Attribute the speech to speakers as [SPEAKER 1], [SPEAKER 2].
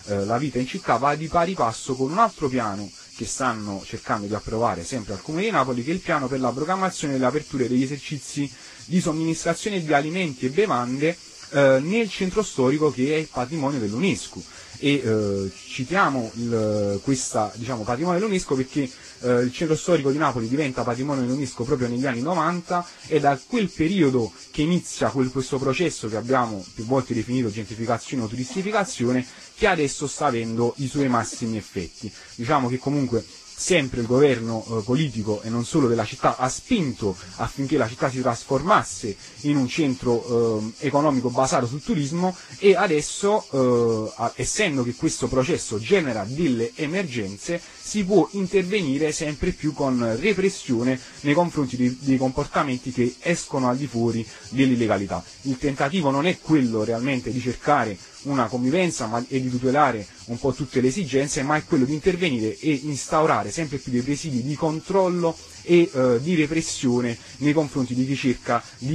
[SPEAKER 1] la vita in città, va di pari passo con un altro piano che stanno cercando di approvare sempre al Comune di Napoli, che è il piano per la programmazione e l'apertura degli esercizi di somministrazione di alimenti e bevande nel centro storico, che è il patrimonio dell'UNESCO. E citiamo questo patrimonio dell'UNESCO perché il centro storico di Napoli diventa patrimonio dell'UNESCO proprio negli anni 90, e da quel periodo che inizia questo processo che abbiamo più volte definito gentrificazione o turistificazione, che adesso sta avendo i suoi massimi effetti. Diciamo che comunque sempre il governo politico, e non solo della città, ha spinto affinché la città si trasformasse in un centro economico basato sul turismo, e adesso, essendo che questo processo genera delle emergenze, si può intervenire sempre più con repressione nei confronti dei comportamenti che escono al di fuori dell'illegalità. Il tentativo non è quello realmente di cercare una convivenza e di tutelare un po' tutte le esigenze, ma è quello di intervenire e instaurare sempre più dei presidi di controllo e di repressione nei confronti di chi cerca di